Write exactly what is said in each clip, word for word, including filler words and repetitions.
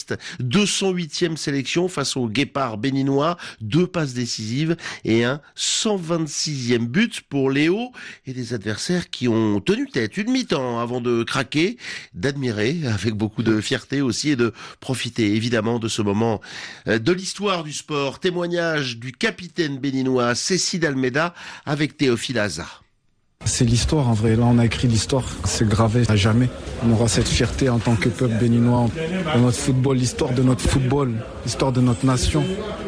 Céleste, deux cent huitième sélection face au Guépard béninois, deux passes décisives et un cent vingt-sixième but pour Léo et des adversaires qui ont tenu tête une mi-temps avant de craquer, d'admirer avec beaucoup de fierté aussi et de profiter évidemment de ce moment de l'histoire du sport. Témoignage du capitaine béninois Cécile Almeida avec Théophile Aza. C'est l'histoire en vrai, là on a écrit l'histoire, c'est gravé à jamais. On aura cette fierté en tant que peuple béninois, dans notre football, l'histoire de notre football, l'histoire de notre nation.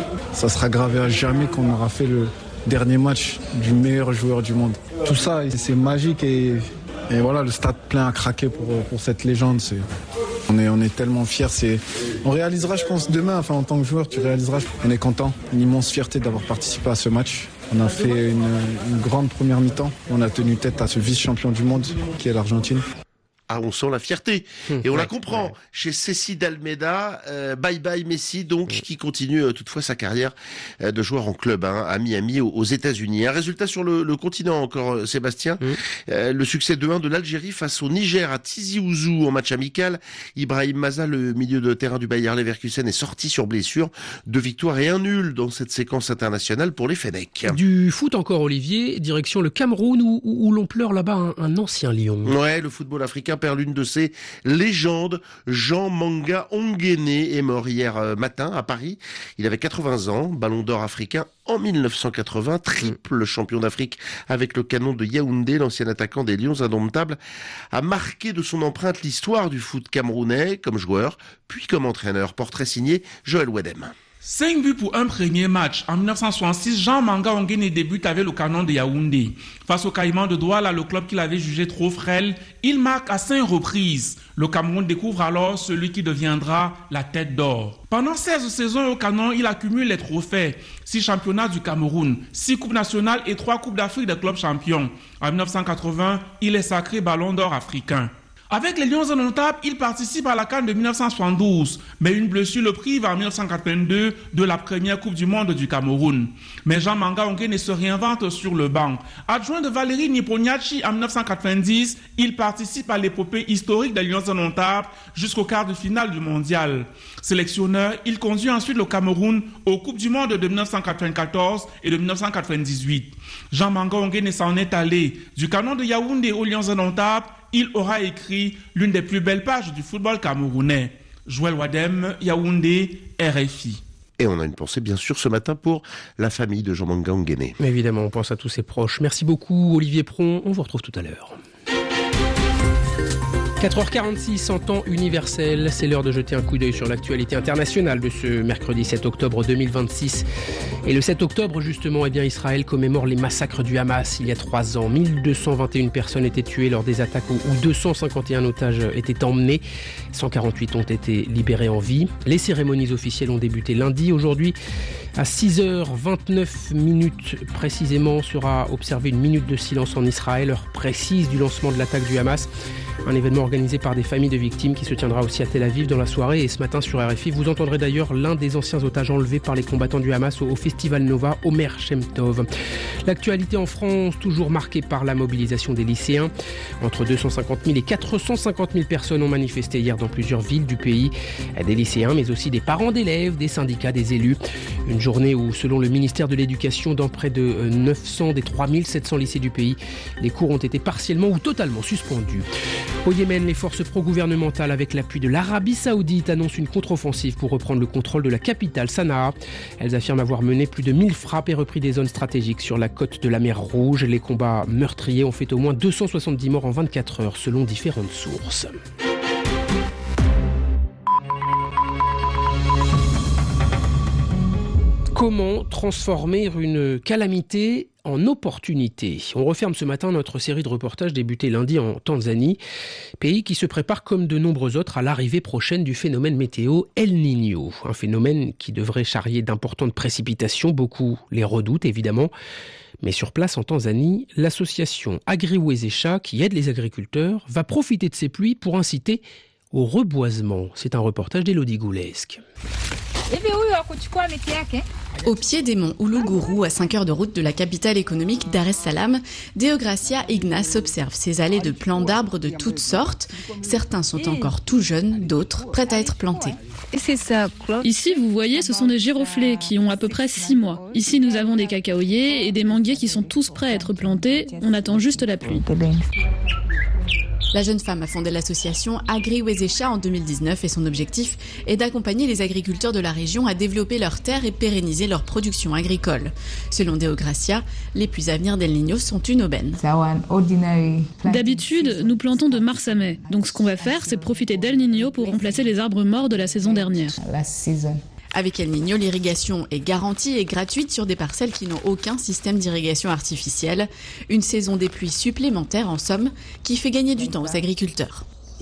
Ça sera gravé à jamais qu'on aura fait le dernier match du meilleur joueur du monde. Tout ça, c'est magique et, et voilà, le stade plein à craquer pour, pour cette légende. C'est, on, est, on est tellement fiers. C'est, on réalisera, je pense, demain, enfin en tant que joueur, tu réaliseras, on est content, une immense fierté d'avoir participé à ce match. On a fait une, une grande première mi-temps. On a tenu tête à ce vice-champion du monde qui est l'Argentine. Ah, on sent la fierté. Et on ouais, la comprend. Ouais. Chez Cécile Almeida, euh, bye bye Messi, donc, ouais. qui continue euh, toutefois sa carrière euh, de joueur en club, hein, à Miami, aux, aux États-Unis. Un résultat sur le, le continent encore, euh, Sébastien. Mmh. Euh, le succès deux un de l'Algérie face au Niger à Tizi Ouzou en match amical. Ibrahim Maza, le milieu de terrain du Bayer Leverkusen, est sorti sur blessure. Deux victoires et un nul dans cette séquence internationale pour les Fennecs. Du foot encore, Olivier. Direction le Cameroun où, où, où l'on pleure là-bas un, un ancien lion. Ouais, le football africain perd l'une de ses légendes. Jean Manga Ongene est mort hier matin à Paris. Il avait quatre-vingts ans, ballon d'or africain en mille neuf cent quatre-vingts, triple champion d'Afrique avec le canon de Yaoundé. L'ancien attaquant des Lions indomptables a marqué de son empreinte l'histoire du foot camerounais comme joueur, puis comme entraîneur. Portrait signé Joël Wedem. cinq buts pour un premier match. En mille neuf cent soixante-six, Jean Manga Ongene débute avec le canon de Yaoundé. Face au Caïman de Douala, le club qu'il avait jugé trop frêle, il marque à cinq reprises. Le Cameroun découvre alors celui qui deviendra la tête d'or. Pendant seize saisons au canon, il accumule les trophées. six championnats du Cameroun, six coupes nationales et trois coupes d'Afrique des clubs champions. En mille neuf cent quatre-vingts, il est sacré ballon d'or africain. Avec les Lions indomptables, il participe à la CAN de mille neuf cent soixante-douze, mais une blessure le prive en mille neuf cent quatre-vingt-deux de la première Coupe du Monde du Cameroun. Mais Jean Manga Ongene se réinvente sur le banc. Adjoint de Valérie Niponiachi en mille neuf cent quatre-vingt-dix, il participe à l'épopée historique des Lions indomptables jusqu'au quart de finale du mondial. Sélectionneur, il conduit ensuite le Cameroun aux Coupes du Monde de mille neuf cent quatre-vingt-quatorze et de mille neuf cent quatre-vingt-dix-huit. Jean Manga Ongene s'en est allé du canon de Yaoundé aux Lions indomptables. Il aura écrit l'une des plus belles pages du football camerounais. Joël Wadem, Yaoundé, R F I. Et on a une pensée bien sûr ce matin pour la famille de Jean Manga Ongene. Évidemment, on pense à tous ses proches. Merci beaucoup Olivier Pron, on vous retrouve tout à l'heure. quatre heures quarante-six en temps universel, c'est l'heure de jeter un coup d'œil sur l'actualité internationale de ce mercredi sept octobre deux mille vingt-six. Et le sept octobre justement, eh bien, Israël commémore les massacres du Hamas il y a trois ans. mille deux cent vingt et une personnes étaient tuées lors des attaques où deux cent cinquante et un otages étaient emmenés. cent quarante-huit ont été libérés en vie. Les cérémonies officielles ont débuté lundi. Aujourd'hui, à six heures vingt-neuf minutes précisément, sera observée une minute de silence en Israël, heure précise du lancement de l'attaque du Hamas. Un événement organisé par des familles de victimes qui se tiendra aussi à Tel Aviv dans la soirée. Et ce matin sur R F I, vous entendrez d'ailleurs l'un des anciens otages enlevés par les combattants du Hamas au Festival Nova, Omer Shem Tov. L'actualité en France, toujours marquée par la mobilisation des lycéens. Entre deux cent cinquante mille et quatre cent cinquante mille personnes ont manifesté hier dans plusieurs villes du pays. Des lycéens, mais aussi des parents d'élèves, des syndicats, des élus. Une journée où, selon le ministère de l'Éducation, dans près de neuf cents des trois mille sept cents lycées du pays, les cours ont été partiellement ou totalement suspendus. Au Yémen, les forces pro-gouvernementales, avec l'appui de l'Arabie Saoudite, annoncent une contre-offensive pour reprendre le contrôle de la capitale, Sanaa. Elles affirment avoir mené plus de mille frappes et repris des zones stratégiques sur la côte de la mer Rouge. Les combats meurtriers ont fait au moins deux cent soixante-dix morts en vingt-quatre heures, selon différentes sources. Comment transformer une calamité en opportunité? On referme ce matin notre série de reportages débutée lundi en Tanzanie, pays qui se prépare comme de nombreux autres à l'arrivée prochaine du phénomène météo El Niño. Un phénomène qui devrait charrier d'importantes précipitations, beaucoup les redoutent évidemment. Mais sur place en Tanzanie, l'association Agriwezesha, qui aide les agriculteurs, va profiter de ces pluies pour inciter au reboisement. C'est un reportage d'Élodie Goulesque. Au pied des monts Uluguru, à cinq heures de route de la capitale économique Dar es Salaam, Deogracia Ignace observe ces allées de plants d'arbres de toutes sortes. Certains sont encore tout jeunes, d'autres prêts à être plantés. Ici, vous voyez, ce sont des giroflées qui ont à peu près six mois. Ici, nous avons des cacaoyers et des manguiers qui sont tous prêts à être plantés. On attend juste la pluie. La jeune femme a fondé l'association Agri-Wezesha en deux mille dix-neuf et son objectif est d'accompagner les agriculteurs de la région à développer leurs terres et pérenniser leur production agricole. Selon Deogracia, les pluies à venir d'El Niño sont une aubaine. D'habitude, nous plantons de mars à mai. Donc ce qu'on va faire, c'est profiter d'El Niño pour remplacer les arbres morts de la saison dernière. Avec El Niño, l'irrigation est garantie et gratuite sur des parcelles qui n'ont aucun système d'irrigation artificielle. Une saison des pluies supplémentaires, en somme, qui fait gagner du temps aux agriculteurs.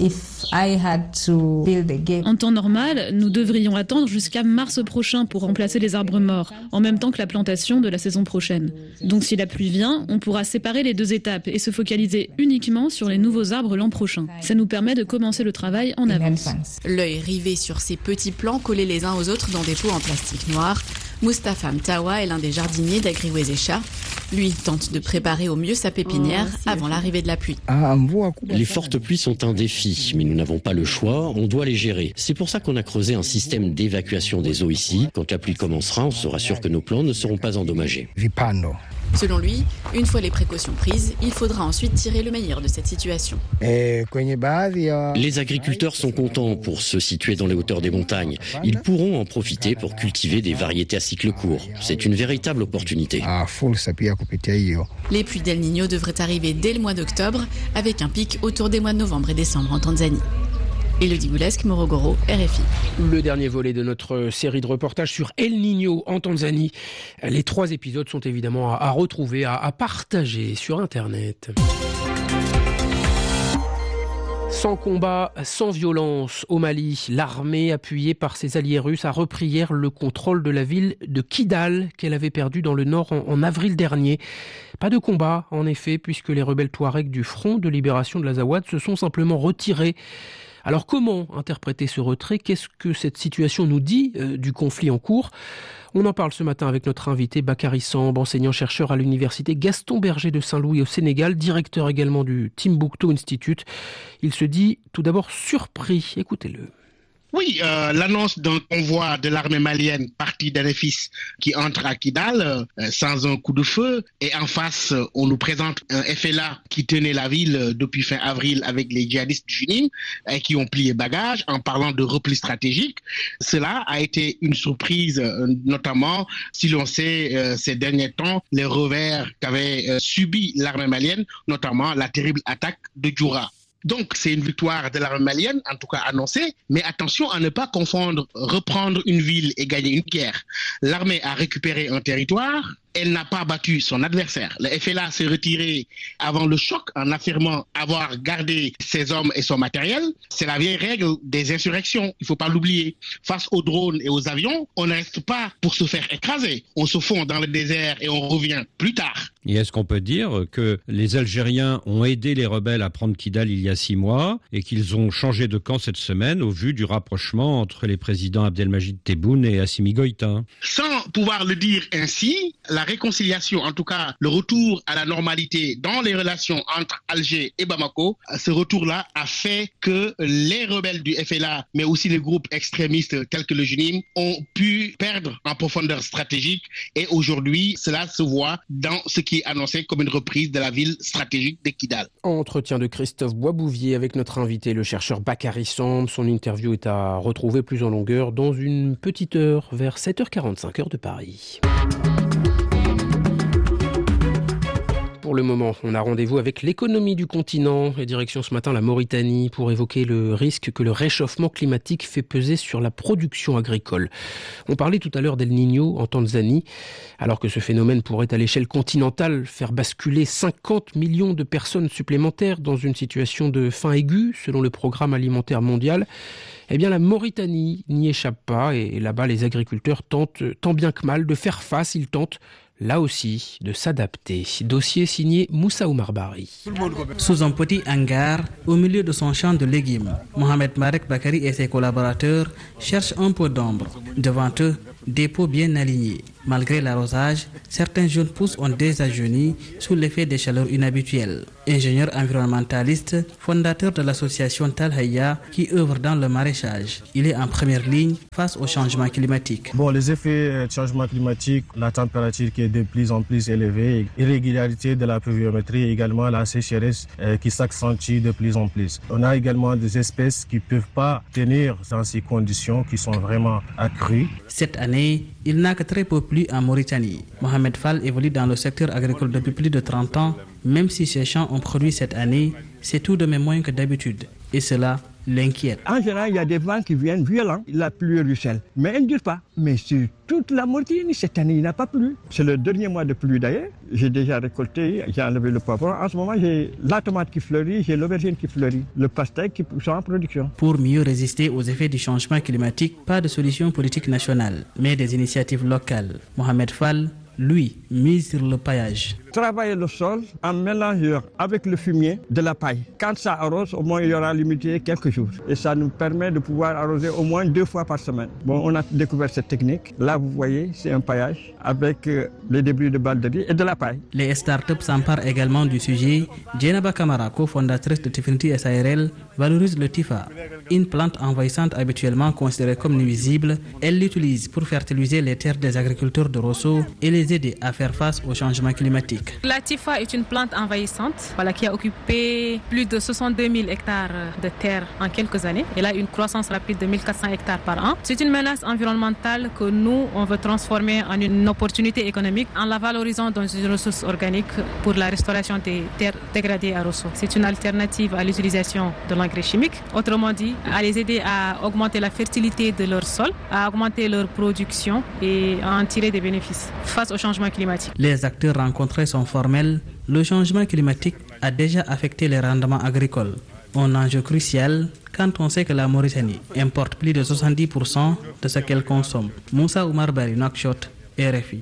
En temps normal, nous devrions attendre jusqu'à mars prochain pour remplacer les arbres morts, en même temps que la plantation de la saison prochaine. Donc si la pluie vient, on pourra séparer les deux étapes et se focaliser uniquement sur les nouveaux arbres l'an prochain. Ça nous permet de commencer le travail en avance. L'œil rivé sur ces petits plants collés les uns aux autres dans des pots en plastique noir, Mustapha Mtawa est l'un des jardiniers d'Agri-Wezesha. Lui tente de préparer au mieux sa pépinière avant l'arrivée de la pluie. Les fortes pluies sont un défi, mais nous n'avons pas le choix, on doit les gérer. C'est pour ça qu'on a creusé un système d'évacuation des eaux ici. Quand la pluie commencera, on sera sûr que nos plants ne seront pas endommagés. Selon lui, une fois les précautions prises, il faudra ensuite tirer le meilleur de cette situation. Les agriculteurs sont contents pour se situer dans les hauteurs des montagnes. Ils pourront en profiter pour cultiver des variétés à cycle court. C'est une véritable opportunité. Les pluies d'El Niño devraient arriver dès le mois d'octobre, avec un pic autour des mois de novembre et décembre en Tanzanie. Elodie Goulesque, Morogoro, R F I. Le dernier volet de notre série de reportages sur El Niño en Tanzanie. Les trois épisodes sont évidemment à, à retrouver, à, à partager sur Internet. Sans combat, sans violence au Mali, l'armée appuyée par ses alliés russes a repris hier le contrôle de la ville de Kidal qu'elle avait perdue dans le nord en, en avril dernier. Pas de combat en effet puisque les rebelles touaregs du Front de libération de l'Azawad se sont simplement retirés. Alors comment interpréter ce retrait ? Qu'est-ce que cette situation nous dit euh, du conflit en cours ? On en parle ce matin avec notre invité Bakary Samb, enseignant-chercheur à l'université Gaston Berger de Saint-Louis au Sénégal, directeur également du Timbuktu Institute. Il se dit tout d'abord surpris. Écoutez-le. Oui, euh, l'annonce d'un convoi de l'armée malienne parti d'Anefis qui entre à Kidal euh, sans un coup de feu. Et en face, euh, on nous présente un F L A qui tenait la ville euh, depuis fin avril avec les djihadistes du Junim et qui ont plié bagages en parlant de repli stratégique. Cela a été une surprise, euh, notamment si l'on sait euh, ces derniers temps les revers qu'avait euh, subi l'armée malienne, notamment la terrible attaque de Djoura. Donc, c'est une victoire de l'armée malienne, en tout cas annoncée, mais attention à ne pas confondre reprendre une ville et gagner une guerre. L'armée a récupéré un territoire, elle n'a pas battu son adversaire. Le F L A s'est retiré avant le choc en affirmant avoir gardé ses hommes et son matériel. C'est la vieille règle des insurrections, il ne faut pas l'oublier. Face aux drones et aux avions, on ne reste pas pour se faire écraser. On se fond dans le désert et on revient plus tard. Et est-ce qu'on peut dire que les Algériens ont aidé les rebelles à prendre Kidal il y a six mois et qu'ils ont changé de camp cette semaine au vu du rapprochement entre les présidents Abdelmajid Tebboune et Assimi Goïta ? Sans pouvoir le dire ainsi, la réconciliation, en tout cas le retour à la normalité dans les relations entre Alger et Bamako, ce retour-là a fait que les rebelles du F L A, mais aussi les groupes extrémistes tels que le Junim, ont pu perdre en profondeur stratégique et aujourd'hui, cela se voit dans ce qui est annoncé comme une reprise de la ville stratégique de Kidal. Entretien de Christophe Boisbouvier avec notre invité, le chercheur Bakary Samb. Son interview est à retrouver plus en longueur dans une petite heure, vers sept heures quarante-cinq heure de Paris. Pour le moment, on a rendez-vous avec l'économie du continent et direction ce matin la Mauritanie pour évoquer le risque que le réchauffement climatique fait peser sur la production agricole. On parlait tout à l'heure d'El Niño en Tanzanie, alors que ce phénomène pourrait à l'échelle continentale faire basculer cinquante millions de personnes supplémentaires dans une situation de faim aiguë selon le programme alimentaire mondial. Eh bien, la Mauritanie n'y échappe pas et là-bas, les agriculteurs tentent tant bien que mal de faire face. Ils tentent là aussi de s'adapter. Dossier signé Moussa Oumar Bari. Sous un petit hangar, au milieu de son champ de légumes, Mohamed Marek Bakary et ses collaborateurs cherchent un peu d'ombre. Devant eux, des pots bien alignés. Malgré l'arrosage, certains jeunes pousses ont déjà jauni sous l'effet des chaleurs inhabituelles. Ingénieur environnementaliste, fondateur de l'association Talhaya qui œuvre dans le maraîchage. Il est en première ligne face au changement climatique. Bon, les effets du changement climatique, la température qui est de plus en plus élevée, irrégularité de la pluviométrie et également la sécheresse euh, qui s'accentue de plus en plus. On a également des espèces qui ne peuvent pas tenir dans ces conditions qui sont vraiment accrues. Cette année, il n'a que très peu plu en Mauritanie. Mohamed Fall évolue dans le secteur agricole depuis plus de trente ans. Même si ces champs ont produit cette année, c'est tout de même moins que d'habitude. Et cela l'inquiète. En général, il y a des vents qui viennent violents. La pluie ruisselle, mais elle ne dure pas. Mais sur toute la Mauritanie, cette année, il n'a pas plu. C'est le dernier mois de pluie d'ailleurs. J'ai déjà récolté, j'ai enlevé le poivron. En ce moment, j'ai la tomate qui fleurit, j'ai l'aubergine qui fleurit, le pastèque qui sont en production. Pour mieux résister aux effets du changement climatique, pas de solution politique nationale, mais des initiatives locales. Mohamed Fall, lui, mise sur le paillage. Travailler le sol en mélangeant avec le fumier de la paille. Quand ça arrose, au moins il y aura l'humidité quelques jours. Et ça nous permet de pouvoir arroser au moins deux fois par semaine. Bon, on a découvert cette technique. Là, vous voyez, c'est un paillage avec euh, les débris de balles de riz et de la paille. Les startups s'emparent également du sujet. Djenaba Kamara, cofondatrice de Tifinity S A R L, valorise le Tifa. Une plante envahissante habituellement considérée comme nuisible, elle l'utilise pour fertiliser les terres des agriculteurs de Rosso et les aider à faire face au changement climatique. La Tifa est une plante envahissante voilà, qui a occupé plus de soixante-deux mille hectares de terre en quelques années. Elle a une croissance rapide de mille quatre cents hectares par an. C'est une menace environnementale que nous, on veut transformer en une opportunité économique en la valorisant dans une ressource organique pour la restauration des terres dégradées à Rosso. C'est une alternative à l'utilisation de l'engrais chimique. Autrement dit, à les aider à augmenter la fertilité de leur sol, à augmenter leur production et à en tirer des bénéfices face au changement climatique. Les acteurs rencontrés sont formels. Le changement climatique a déjà affecté les rendements agricoles. Un enjeu crucial quand on sait que la Mauritanie importe plus de soixante-dix pour cent de ce qu'elle consomme. Moussa Oumar Bari, Nouakchott, R F I.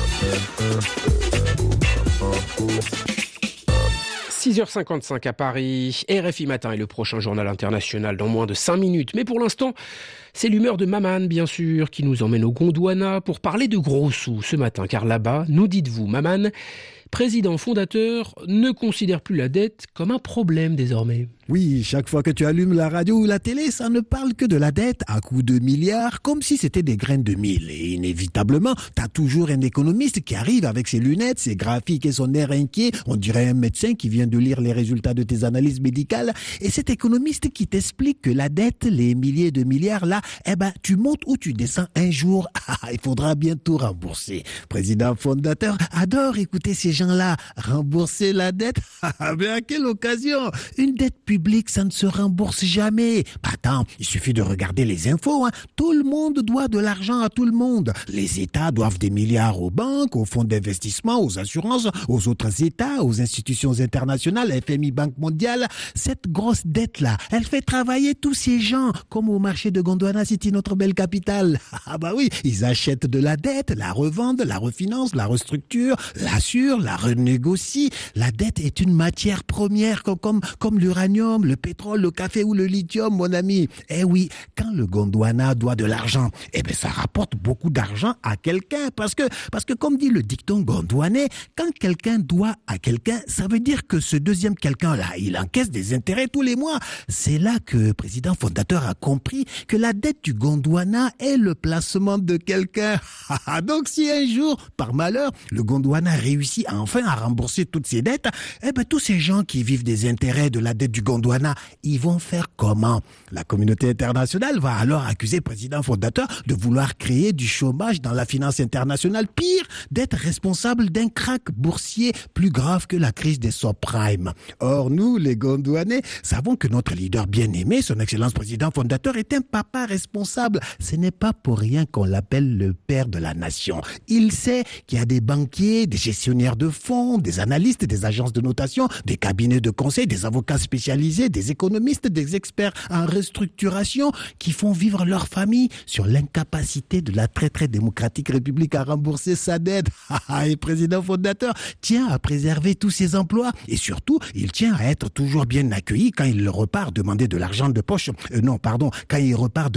six heures cinquante-cinq à Paris, R F I Matin est le prochain journal international dans moins de cinq minutes. Mais pour l'instant, c'est l'humeur de Maman, bien sûr, qui nous emmène au Gondwana pour parler de gros sous ce matin. Car là-bas, nous dites-vous, Maman, président fondateur, ne considère plus la dette comme un problème désormais. Oui, chaque fois que tu allumes la radio ou la télé, ça ne parle que de la dette à coups de milliards, comme si c'était des graines de mil. Et inévitablement, t'as toujours un économiste qui arrive avec ses lunettes, ses graphiques et son air inquiet. On dirait un médecin qui vient de lire les résultats de tes analyses médicales. Et cet économiste qui t'explique que la dette, les milliers de milliards là, eh ben, tu montes ou tu descends un jour. Il faudra bientôt rembourser. Président fondateur adore écouter ces gens-là. Rembourser la dette? Mais à quelle occasion? Une dette publique, ça ne se rembourse jamais. Attends, il suffit de regarder les infos. Hein. Tout le monde doit de l'argent à tout le monde. Les États doivent des milliards aux banques, aux fonds d'investissement, aux assurances, aux autres États, aux institutions internationales, F M I, Banque mondiale. Cette grosse dette-là, elle fait travailler tous ces gens, comme au marché de Gondwana City, notre belle capitale. Ah bah oui, ils achètent de la dette, la revendent, la refinancent, la restructurent, l'assurent, la renégocient. La dette est une matière première comme, comme, comme l'uranium, le pétrole, le café ou le lithium, mon ami. Eh oui, quand le Gondwana doit de l'argent, eh ben ça rapporte beaucoup d'argent à quelqu'un. Parce que, parce que comme dit le dicton gondwanais, quand quelqu'un doit à quelqu'un, ça veut dire que ce deuxième quelqu'un-là, il encaisse des intérêts tous les mois. C'est là que le président fondateur a compris que la dette du Gondwana est le placement de quelqu'un. Donc si un jour, par malheur, le Gondwana réussit enfin à rembourser toutes ses dettes, eh ben tous ces gens qui vivent des intérêts de la dette du Gondwana, ils vont faire comment? La communauté internationale va alors accuser le président fondateur de vouloir créer du chômage dans la finance internationale, pire, d'être responsable d'un krach boursier plus grave que la crise des subprimes. Or, nous, les Gondwanais, savons que notre leader bien-aimé, son excellence président fondateur, est un papa responsable. Ce n'est pas pour rien qu'on l'appelle le père de la nation. Il sait qu'il y a des banquiers, des gestionnaires de fonds, des analystes, des agences de notation, des cabinets de conseil, des avocats spécialisés, des économistes, des experts en restructuration qui font vivre leur famille sur l'incapacité de la très très démocratique République à rembourser sa dette. Et le président fondateur tient à préserver tous ses emplois et surtout, il tient à être toujours bien accueilli quand il repart demander de l'argent de poche. Euh, non, pardon, quand il repart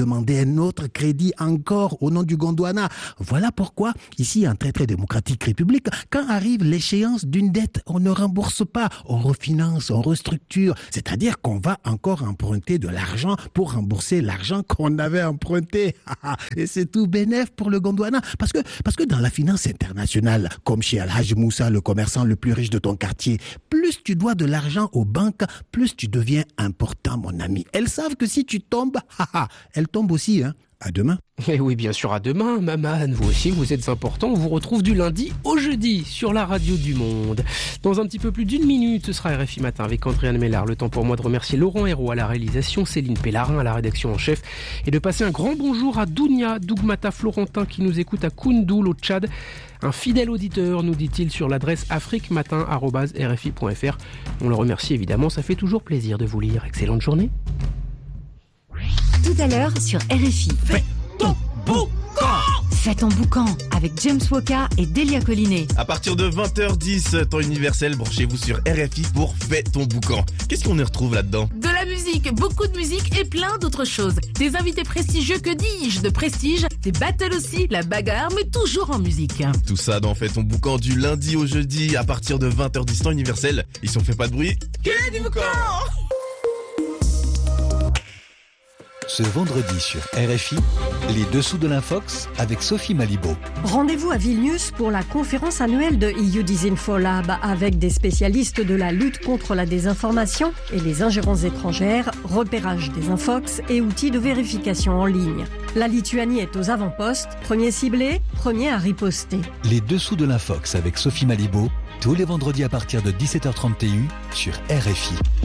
demander un autre crédit encore au nom du Gondwana. Voilà pourquoi, ici, en très très démocratique république, quand arrive l'échéance d'une dette, on ne rembourse pas, on refinance, on restructure. C'est-à-dire qu'on va encore emprunter de l'argent pour rembourser l'argent qu'on avait emprunté. Et c'est tout bénef pour le Gondwana. Parce que, parce que dans la finance internationale, comme chez Al-Hajj Moussa, le commerçant le plus riche de ton quartier, plus tu dois de l'argent aux banques, plus tu deviens important, mon ami. Elles savent que si tu tombes, elles tombent aussi, hein. À demain. Et oui, bien sûr, à demain, Maman. Vous aussi, vous êtes important. On vous retrouve du lundi au jeudi sur la radio du monde. Dans un petit peu plus d'une minute, ce sera R F I Matin avec Andréane Mellard. Le temps pour moi de remercier Laurent Hérault à la réalisation, Céline Pellarin à la rédaction en chef et de passer un grand bonjour à Dounia Dougmata Florentin qui nous écoute à Koundoul au Tchad. Un fidèle auditeur, nous dit-il, sur l'adresse afriquematin arobase r f i point f r. On le remercie évidemment, ça fait toujours plaisir de vous lire. Excellente journée. Tout à l'heure sur R F I. Fais ton boucan. Fais ton boucan avec James Woka et Delia Collinet. À partir de vingt heures dix, temps universel, branchez-vous sur R F I pour Fais ton boucan. Qu'est-ce qu'on y retrouve là-dedans? De la musique, beaucoup de musique et plein d'autres choses. Des invités prestigieux, que dis-je, de prestige, des battles aussi, la bagarre, mais toujours en musique. Tout ça dans Fais ton boucan du lundi au jeudi à partir de vingt heures dix, temps universel. Et si on fait pas de bruit, que du boucan! Ce vendredi sur R F I, les dessous de l'Infox avec Sophie Malibaud. Rendez-vous à Vilnius pour la conférence annuelle de E U Disinfolab avec des spécialistes de la lutte contre la désinformation et les ingérences étrangères, repérage des infox et outils de vérification en ligne. La Lituanie est aux avant-postes, premier ciblé, premier à riposter. Les dessous de l'Infox avec Sophie Malibaud, tous les vendredis à partir de dix-sept heures trente sur R F I.